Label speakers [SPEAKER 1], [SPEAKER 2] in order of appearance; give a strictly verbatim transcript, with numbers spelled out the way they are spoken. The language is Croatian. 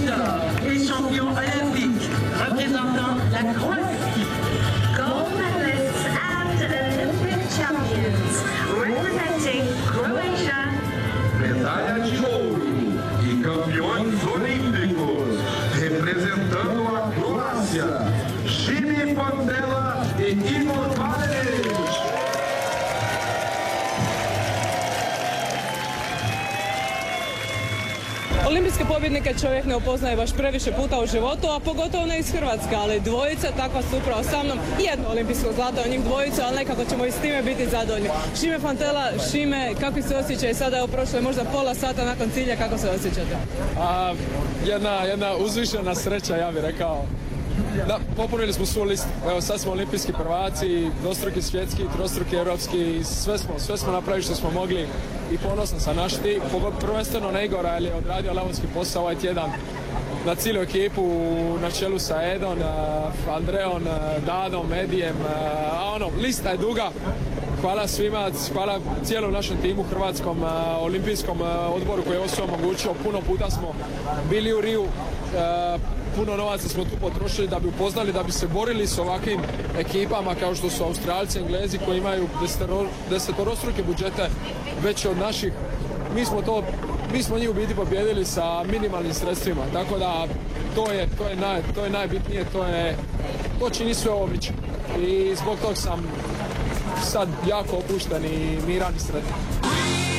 [SPEAKER 1] d'or et champion olympique représentant la Croatie. Gold medalists and Olympic champions representing Croatia.
[SPEAKER 2] Medalha de ouro e campeões olímpicos representando a Croácia, Šime Fontela e Igor Valerić.
[SPEAKER 3] Olimpijske pobjednike čovjek ne upoznaje baš previše puta u životu, a pogotovo ne iz Hrvatske, ali dvojica takva su upravo sa mnom. Jedno olimpijsko zlato od njih dvojica, ali nekako ćemo i s time biti zadovoljni. Šime Fontela, Šime, kakvi se osjećaj sada, evo prošlo je možda pola sata nakon cilja, kako se osjećate?
[SPEAKER 4] A, jedna, jedna uzvišena sreća, ja bih rekao. Da, popunili smo svu listu. Evo sad smo olimpijski prvaci, dvostruki svjetski, trostruki europski, sve smo, sve smo napravili što smo mogli i ponosan sam naš tim, prvenstveno na Igora jer je odradio lavonski posao ovaj tjedan na cijelu ekipu na čelu sa Edom, Andreom, Dadom, Edijem, a ono, lista je duga. Hvala svima, hvala cijelom našem timu, Hrvatskom uh, olimpijskom uh, odboru koji je ovo sve omogućio. Puno puta smo bili u Riju, uh, puno novaca smo tu potrošili da bi upoznali, da bi se borili s ovakvim ekipama kao što su Australci, Englezi koji imaju desetorostruke budžete veće od naših. Mi smo to, mi smo njih u biti pobijedili sa minimalnim sredstvima, tako da to je, to je, naj, to je najbitnije, to je, to čini sve ovo biće. I zbog tog sam sad jako opušten i miran i sretan.